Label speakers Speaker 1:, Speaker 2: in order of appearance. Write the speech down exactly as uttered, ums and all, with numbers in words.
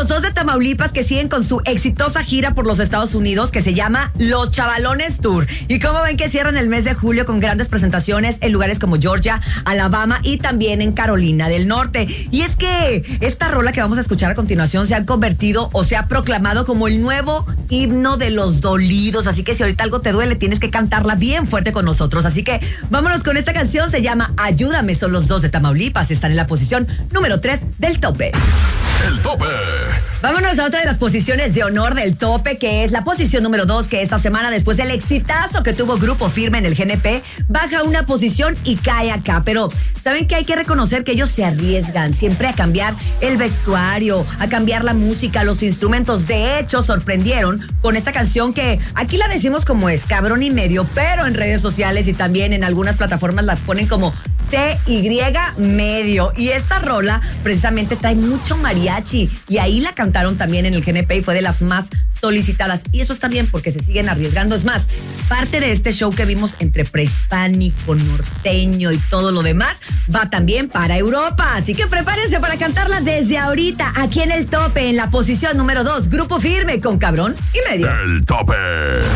Speaker 1: los dos de Tamaulipas que siguen con su exitosa gira por los Estados Unidos que se llama Los Chavalones Tour. Y como ven que cierran el mes de julio con grandes presentaciones en lugares como Georgia, Alabama y también en Carolina del Norte. Y es que esta rola que vamos a escuchar a continuación se ha convertido o se ha proclamado como el nuevo himno de los dolidos. Así que si ahorita algo te duele, tienes que cantarla bien fuerte con nosotros. Así que vámonos con esta canción, se llama Ayúdame. Son los dos de Tamaulipas, están en la posición número tres del tope.
Speaker 2: El tope.
Speaker 1: Vámonos a otra de las posiciones de honor del tope, que es la posición número dos, que esta semana, después del exitazo que tuvo Grupo Firme en el G N P, baja una posición y cae acá. Pero ¿saben qué? Hay que reconocer que ellos se arriesgan siempre a cambiar el vestuario, a cambiar la música, los instrumentos. De hecho, sorprendieron con esta canción que aquí la decimos como es, cabrón y medio, pero en redes sociales y también en algunas plataformas la ponen como T Y medio. Y esta rola precisamente trae mucho mariachi y ahí la cantaron también en el G N P y fue de las más solicitadas. Y eso está bien porque se siguen arriesgando. Es más, parte de este show que vimos entre prehispánico, norteño y todo lo demás va también para Europa. Así que prepárense para cantarla desde ahorita aquí en el tope, en la posición número dos, Grupo Firme con Cabrón y Medio.
Speaker 2: El tope.